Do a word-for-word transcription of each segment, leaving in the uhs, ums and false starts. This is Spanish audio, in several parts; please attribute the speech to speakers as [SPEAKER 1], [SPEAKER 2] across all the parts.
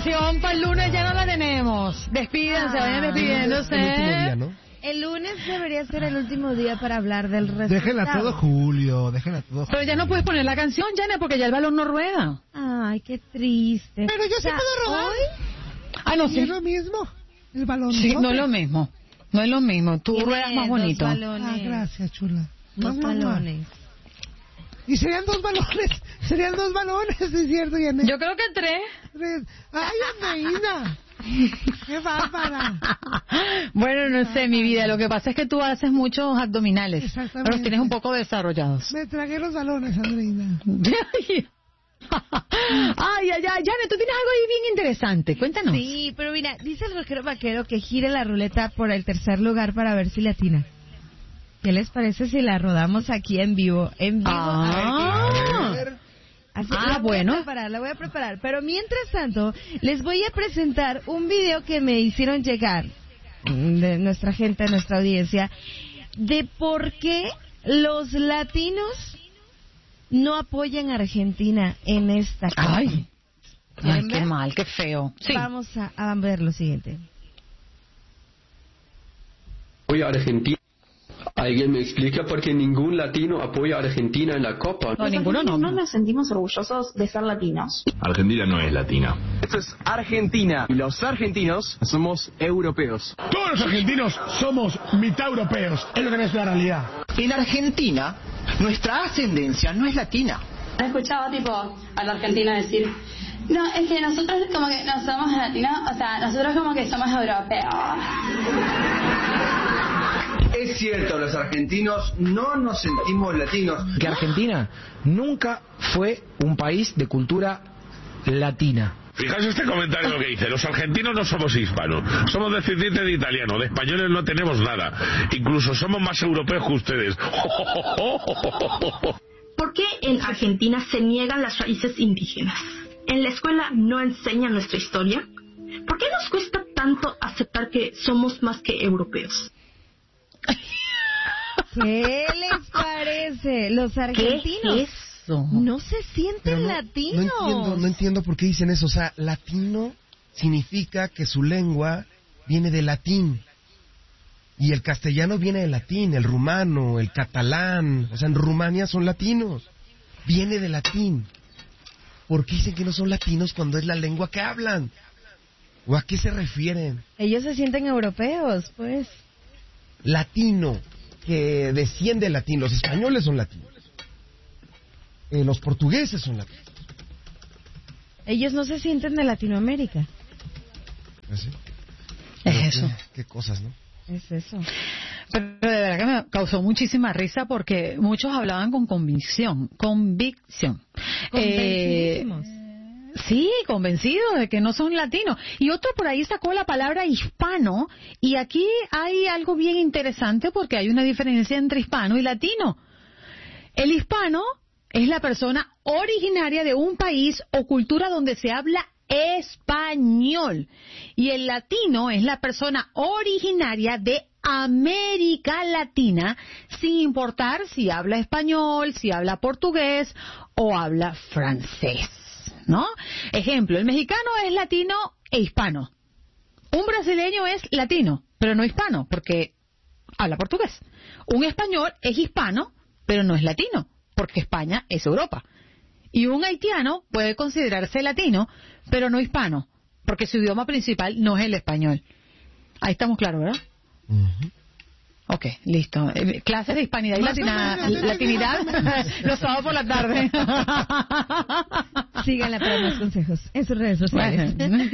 [SPEAKER 1] canción para el lunes ya no la tenemos. Despídense, ah, vayan despidiéndose.
[SPEAKER 2] El último día, ¿no?
[SPEAKER 3] El lunes debería ser el último día para hablar del resultado.
[SPEAKER 2] Déjenla todo Julio, déjenla todo Julio.
[SPEAKER 1] Pero ya no puedes poner la canción, Janet, porque ya el balón no rueda.
[SPEAKER 3] Ay, qué triste.
[SPEAKER 2] Pero yo sí puedo rodar.
[SPEAKER 3] ¿Hoy?
[SPEAKER 1] Ah, no, sí.
[SPEAKER 2] Es lo mismo. El balón.
[SPEAKER 1] Sí, no es lo mismo. No es lo mismo. Tú ruedas más bonito.
[SPEAKER 2] Ah, gracias, chula.
[SPEAKER 3] Dos
[SPEAKER 2] Más
[SPEAKER 3] balones.
[SPEAKER 2] Mamá. Y serían dos balones. Serían dos balones, es cierto, Janet.
[SPEAKER 1] Yo creo que tres.
[SPEAKER 2] Tres. Ay, Andreina. ¡Qué bárbara!
[SPEAKER 1] Bueno, no sé, mi vida. Lo que pasa es que tú haces muchos abdominales.
[SPEAKER 2] Exactamente.
[SPEAKER 1] Pero los tienes un poco desarrollados.
[SPEAKER 2] Me tragué los balones, Andreina.
[SPEAKER 1] Ay, ay, ay, Janet, tú tienes algo ahí bien interesante. Cuéntanos.
[SPEAKER 3] Sí, pero mira, dice el rockero vaquero que gire la ruleta por el tercer lugar para ver si le atina. ¿Qué les parece si la rodamos aquí en vivo? En vivo.
[SPEAKER 1] Ah.
[SPEAKER 3] A ver. Así,
[SPEAKER 1] Ah,
[SPEAKER 3] la voy
[SPEAKER 1] bueno.
[SPEAKER 3] a preparar, la voy a preparar. Pero mientras tanto, les voy a presentar un video que me hicieron llegar de nuestra gente, de nuestra audiencia, de por qué los latinos no apoyan a Argentina en esta Copa.
[SPEAKER 1] Ay, ay qué mal, qué feo. Sí.
[SPEAKER 3] Vamos a, a ver lo siguiente.
[SPEAKER 4] Apoya a Argentina. ¿Alguien me explica por qué ningún latino apoya a Argentina en la Copa?
[SPEAKER 1] No, ninguno no.
[SPEAKER 5] No nos sentimos orgullosos de ser latinos.
[SPEAKER 6] Argentina no es latina.
[SPEAKER 7] Esto es Argentina y los argentinos somos europeos.
[SPEAKER 8] Todos los argentinos somos mitad europeos, es lo que no es la realidad.
[SPEAKER 9] En Argentina, nuestra ascendencia no es latina.
[SPEAKER 10] He escuchado tipo a la Argentina decir, no, es que nosotros como que no somos latinos, o sea, nosotros como que somos europeos.
[SPEAKER 11] Es cierto, los argentinos no nos sentimos latinos.
[SPEAKER 12] Que Argentina nunca fue un país de cultura latina.
[SPEAKER 8] Fijaos este comentario lo que dice: los argentinos no somos hispanos, somos descendientes de italianos, de españoles no tenemos nada, incluso somos más europeos que ustedes.
[SPEAKER 5] ¿Por qué en Argentina se niegan las raíces indígenas? ¿En la escuela no enseñan nuestra historia? ¿Por qué nos cuesta tanto aceptar que somos más que europeos?
[SPEAKER 3] ¿Qué les parece? Los argentinos
[SPEAKER 1] ¿Qué es eso?
[SPEAKER 3] no se sienten
[SPEAKER 2] no,
[SPEAKER 3] latinos.
[SPEAKER 2] No entiendo, no entiendo por qué dicen eso. O sea, latino significa que su lengua viene de latín. Y el castellano viene de latín, el rumano, el catalán. O sea, en Rumania son latinos. Viene de latín. ¿Por qué dicen que no son latinos cuando es la lengua que hablan? ¿O a qué se refieren?
[SPEAKER 3] Ellos se sienten europeos, pues.
[SPEAKER 2] Latino, que desciende latín. Los españoles son latinos. Eh, los portugueses son latinos.
[SPEAKER 3] Ellos no se sienten de Latinoamérica.
[SPEAKER 2] ¿Así?
[SPEAKER 1] Es eso.
[SPEAKER 2] Qué, qué cosas, ¿no?
[SPEAKER 3] Es eso.
[SPEAKER 1] Pero de verdad que me causó muchísima risa porque muchos hablaban con convicción, convicción.
[SPEAKER 3] Convencidísimos.
[SPEAKER 1] Eh, sí, convencidos de que no son latinos. Y otro por ahí sacó la palabra hispano, y aquí hay algo bien interesante porque hay una diferencia entre hispano y latino. El hispano es la persona originaria de un país o cultura donde se habla español, y el latino es la persona originaria de América Latina, sin importar si habla español, si habla portugués o habla francés, ¿no? Ejemplo, el mexicano es latino e hispano. Un brasileño es latino, pero no hispano, porque habla portugués. Un español es hispano, pero no es latino, porque España es Europa. Y un haitiano puede considerarse latino, pero no hispano, porque su idioma principal no es el español. Ahí estamos claros, ¿verdad?
[SPEAKER 2] Uh-huh.
[SPEAKER 1] Ok, listo. Eh, clases de hispanidad y latina, latinidad los sábados por la tarde.
[SPEAKER 3] Síganla para más consejos en sus redes sociales.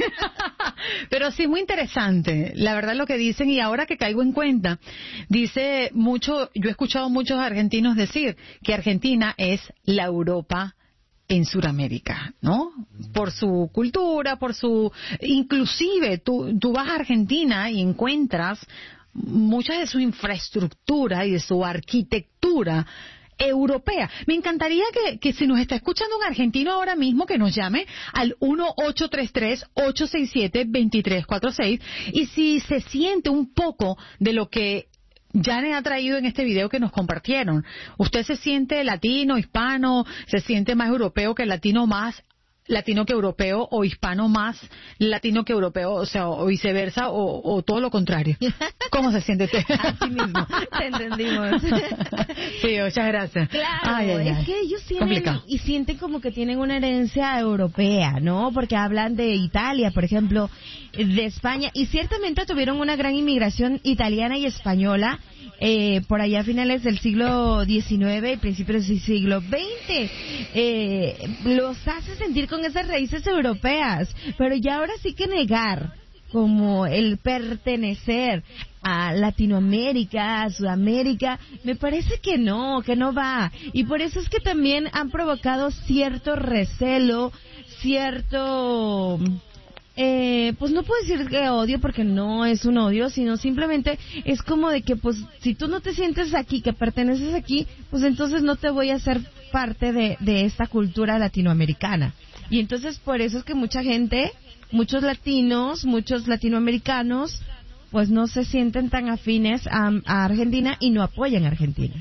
[SPEAKER 1] Pero sí, muy interesante, la verdad, lo que dicen. Y ahora que caigo en cuenta, dice mucho, yo he escuchado muchos argentinos decir que Argentina es la Europa en Sudamérica, ¿no? Por su cultura, por su... Inclusive, tú, tú vas a Argentina y encuentras muchas de su infraestructura y de su arquitectura europea. Me encantaría que, que si nos está escuchando un argentino ahora mismo, que nos llame al uno ocho tres tres, ocho seis siete, dos tres cuatro seis, y si se siente un poco de lo que Janet ha traído en este video que nos compartieron. ¿Usted se siente latino, hispano, se siente más europeo que latino, más latino que europeo o hispano más latino que europeo, o sea, o viceversa, o, o todo lo contrario. ¿Cómo se siente usted?
[SPEAKER 3] Así mismo, te entendimos.
[SPEAKER 1] Sí, muchas gracias.
[SPEAKER 3] Claro,
[SPEAKER 1] ay, ay, ay.
[SPEAKER 3] es que ellos tienen
[SPEAKER 1] Complicado.
[SPEAKER 3] y sienten como que tienen una herencia europea, ¿no? Porque hablan de Italia, por ejemplo, de España, y ciertamente tuvieron una gran inmigración italiana y española eh, por allá a finales del siglo diecinueve y principios del siglo veinte. Eh, los hace sentir con esas raíces europeas, pero ya ahora sí que negar como el pertenecer a Latinoamérica, a Sudamérica, me parece que no, que no va. Y por eso es que también han provocado cierto recelo, cierto... Eh, pues no puedo decir que odio porque no es un odio, sino simplemente es como de que pues si tú no te sientes aquí, que perteneces aquí, pues entonces no te voy a hacer parte de, de esta cultura latinoamericana. Y entonces por eso es que mucha gente, muchos latinos, muchos latinoamericanos, pues no se sienten tan afines a, a Argentina y no apoyan a Argentina.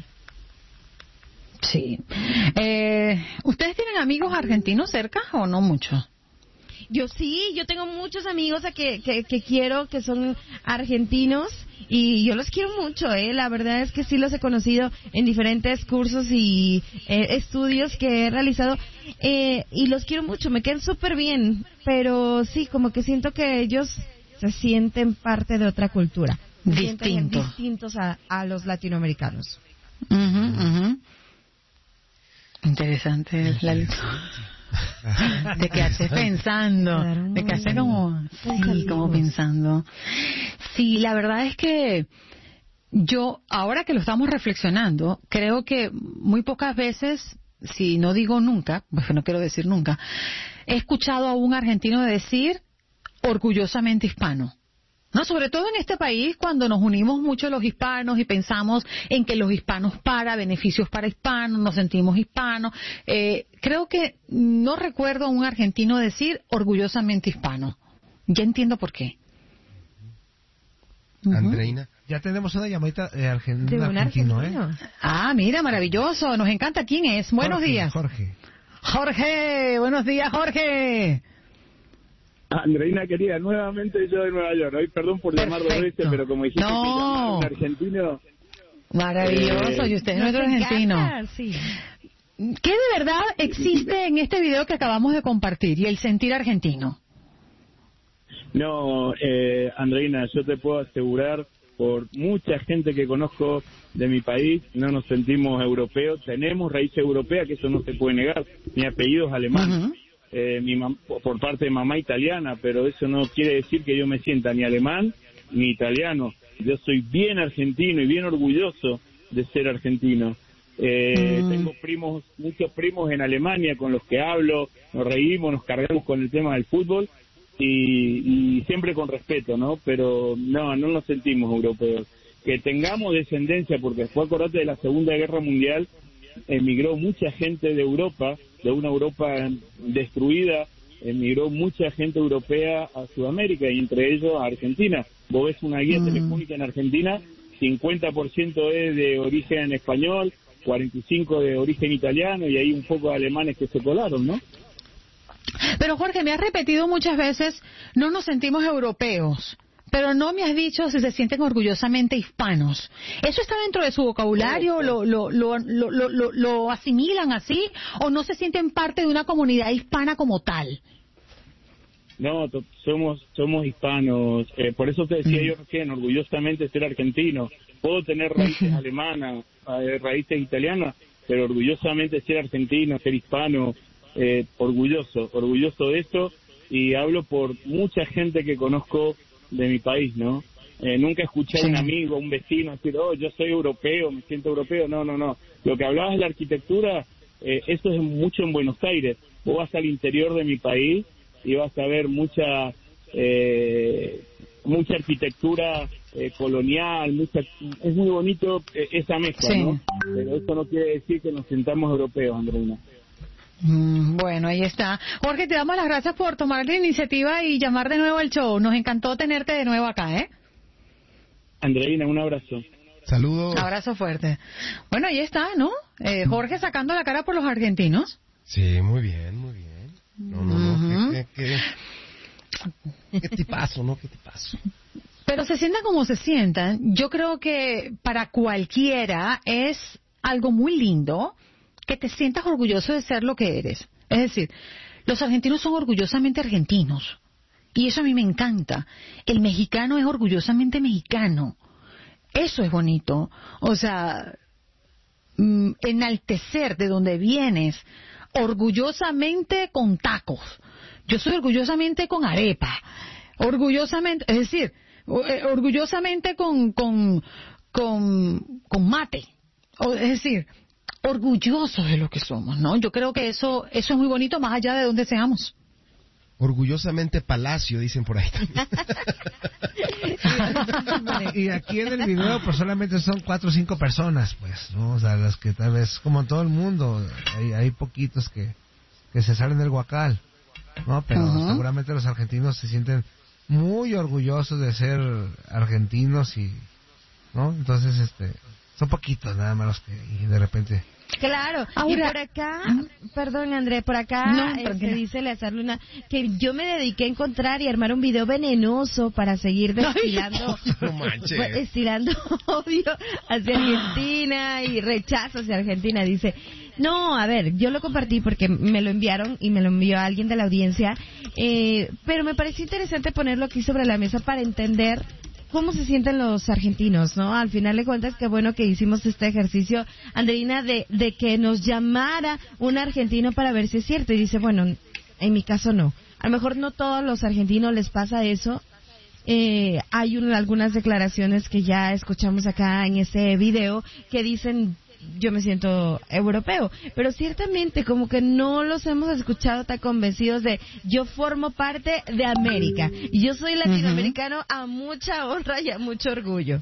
[SPEAKER 1] Sí. Eh, ¿Ustedes tienen amigos argentinos cerca o no mucho?
[SPEAKER 3] Yo sí, yo tengo muchos amigos a que, que, que quiero, que son argentinos, y yo los quiero mucho, ¿eh? La verdad es que sí los he conocido en diferentes cursos y eh, estudios que he realizado, eh, y los quiero mucho, me quedan súper bien, pero sí, como que siento que ellos se sienten parte de otra cultura. Se sienten distintos a, a los latinoamericanos.
[SPEAKER 1] Uh-huh, uh-huh. Interesante, Lalito. De quedarse pensando, de quedarse como, sí, como pensando. Sí, la verdad es que yo, ahora que lo estamos reflexionando, creo que muy pocas veces, si no digo nunca, pues no quiero decir nunca, he escuchado a un argentino decir orgullosamente hispano. No, sobre todo en este país, cuando nos unimos mucho los hispanos y pensamos en que los hispanos para, beneficios para hispanos, nos sentimos hispanos. Eh, creo que no recuerdo a un argentino decir orgullosamente hispano. Ya entiendo por qué.
[SPEAKER 2] Andreina.
[SPEAKER 6] Ya tenemos una llamadita de, argent
[SPEAKER 3] de un
[SPEAKER 6] argentino,
[SPEAKER 3] argentino,
[SPEAKER 6] ¿eh?
[SPEAKER 1] Ah, mira, maravilloso. Nos encanta. ¿Quién es? Buenos
[SPEAKER 6] Jorge,
[SPEAKER 1] días.
[SPEAKER 6] Jorge.
[SPEAKER 1] Jorge, buenos días, Jorge.
[SPEAKER 13] Andreina querida, nuevamente yo de Nueva York. Hoy perdón por llamar dos veces, pero como dijiste
[SPEAKER 1] no.
[SPEAKER 13] que llamaron un argentino...
[SPEAKER 1] Maravilloso,
[SPEAKER 13] eh,
[SPEAKER 1] y usted es nuestro argentino.
[SPEAKER 3] Encanta, sí.
[SPEAKER 1] ¿Qué de verdad existe en este video que acabamos de compartir y el sentir argentino?
[SPEAKER 13] No, eh, Andreina, yo te puedo asegurar, por mucha gente que conozco de mi país, no nos sentimos europeos. Tenemos raíz europea, que eso no se puede negar. Mi apellido es alemán. Uh-huh. Eh, mi mam- por parte de mamá italiana, pero eso no quiere decir que yo me sienta ni alemán ni italiano. Yo soy bien argentino y bien orgulloso de ser argentino. Eh, mm. Tengo primos, muchos primos en Alemania con los que hablo, nos reímos, nos cargamos con el tema del fútbol y, y siempre con respeto, ¿no? Pero no, no nos sentimos europeos. Que tengamos descendencia, porque después, acordate de la Segunda Guerra Mundial, emigró mucha gente de Europa, de una Europa destruida, emigró mucha gente europea a Sudamérica y entre ellos a Argentina. Vos ves una guía mm. telefónica en Argentina, cincuenta por ciento es de origen español, cuarenta y cinco por ciento de origen italiano y hay un poco de alemanes que se colaron, ¿no?
[SPEAKER 1] Pero Jorge, me has repetido muchas veces, no nos sentimos europeos. Pero no me has dicho si se sienten orgullosamente hispanos. ¿Eso está dentro de su vocabulario? ¿Lo, lo, lo, lo, lo, lo asimilan así? ¿O no se sienten parte de una comunidad hispana como tal?
[SPEAKER 13] No, to- somos somos hispanos. Eh, por eso te decía
[SPEAKER 1] Mm.
[SPEAKER 13] yo recién, orgullosamente ser argentino. Puedo tener raíces
[SPEAKER 1] Ujú.
[SPEAKER 13] alemanas, eh, raíces italianas, pero orgullosamente ser argentino, ser hispano, eh, orgulloso, orgulloso de esto. Y hablo por mucha gente que conozco de mi país, ¿no? Eh, nunca escuché
[SPEAKER 1] Sí.
[SPEAKER 13] a un amigo, a un vecino decir, oh, yo soy europeo, me siento europeo. No, no, no. Lo que hablabas de la arquitectura, eh, eso es mucho en Buenos Aires. Vos vas al interior de mi país y vas a ver mucha eh, mucha arquitectura eh, colonial, mucha, es muy bonito eh, esa mezcla,
[SPEAKER 1] Sí.
[SPEAKER 13] ¿no? Pero eso no quiere decir que nos sintamos europeos, Andreina.
[SPEAKER 1] Mm, bueno, ahí está. Jorge, te damos las gracias por tomar la iniciativa y llamar de nuevo al show. Nos encantó tenerte de nuevo acá, ¿eh?
[SPEAKER 13] Andreina, un abrazo.
[SPEAKER 2] Saludos.
[SPEAKER 1] Abrazo fuerte. Bueno, ahí está, ¿no? Eh, Jorge sacando la cara por los argentinos.
[SPEAKER 2] Sí, muy bien, muy bien. No, no, no. Uh-huh. ¿Qué, qué, qué, qué tipazo, ¿no? ¿Qué tipazo?
[SPEAKER 1] Pero se sientan como se sientan. Yo creo que para cualquiera es algo muy lindo que te sientas orgulloso de ser lo que eres. Es decir, los argentinos son orgullosamente argentinos. Y eso a mí me encanta. El mexicano es orgullosamente mexicano. Eso es bonito. O sea, mm, enaltecer de donde vienes, orgullosamente con tacos. Yo soy orgullosamente con arepa. Orgullosamente, es decir, orgullosamente con, con, con, con mate. O, es decir, orgullosos de lo que somos, ¿no? Yo creo que eso, eso es muy bonito más allá de donde seamos.
[SPEAKER 2] Orgullosamente Palacio, dicen por ahí también.
[SPEAKER 6] Y aquí en el video pues solamente son cuatro o cinco personas, pues, ¿no? O sea, las que tal vez, como en todo el mundo, hay, hay poquitos que, que se salen del guacal, ¿no? Pero uh-huh. seguramente los argentinos se sienten muy orgullosos de ser argentinos y, ¿no? Entonces, este, son poquitos nada más los que y de repente...
[SPEAKER 3] Claro, ahora, y por acá, perdón André, por acá no, este, dice Leazar Luna que yo me dediqué a encontrar y armar un video venenoso para seguir destilando, no destilando odio hacia Argentina y rechazo hacia Argentina. Dice, no, a ver, yo lo compartí porque me lo enviaron y me lo envió alguien de la audiencia, eh, pero me pareció interesante ponerlo aquí sobre la mesa para entender cómo se sienten los argentinos, ¿no? Al final de cuentas, qué bueno que hicimos este ejercicio, Andreina, de, de que nos llamara un argentino para ver si es cierto. Y dice, bueno, en mi caso no. A lo mejor no todos los argentinos les pasa eso. Eh, hay un, algunas declaraciones que ya escuchamos acá en ese video que dicen... yo me siento europeo, pero ciertamente como que no los hemos escuchado tan convencidos de yo formo parte de América y yo soy latinoamericano uh-huh. a mucha honra y a mucho orgullo.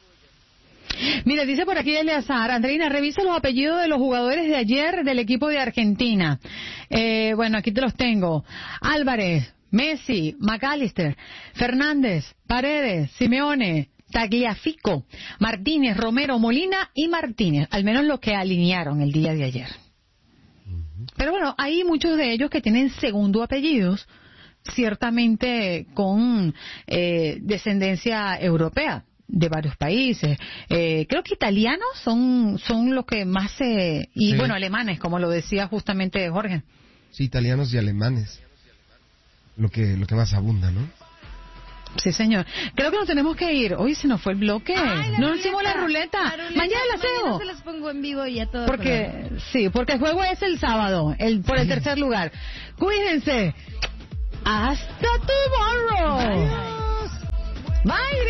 [SPEAKER 1] Mira, dice por aquí Eleazar, Andreina, revisa los apellidos de los jugadores de ayer del equipo de Argentina. Eh, bueno, aquí te los tengo. Álvarez, Messi, McAllister, Fernández, Paredes, Simeone, Tagliafico, Martínez, Romero, Molina y Martínez, al menos los que alinearon el día de ayer. Uh-huh. Pero bueno, hay muchos de ellos que tienen segundo apellidos, ciertamente con eh, descendencia europea de varios países. Eh, creo que italianos son son los que más se... y sí. Bueno, alemanes, como lo decía justamente Jorge.
[SPEAKER 2] Sí, italianos y alemanes. Lo que, lo que más abunda, ¿no?
[SPEAKER 1] Sí, señor. Creo que nos tenemos que ir. Hoy se nos fue el bloque. Ay, no hicimos la ruleta. La ruleta. Mañana la hacemos.
[SPEAKER 3] Mañana se las pongo en vivo y a todos.
[SPEAKER 1] Porque, color. Sí, porque el juego es el sábado, el por el tercer lugar. Cuídense. Hasta tomorrow. Adiós. Bye.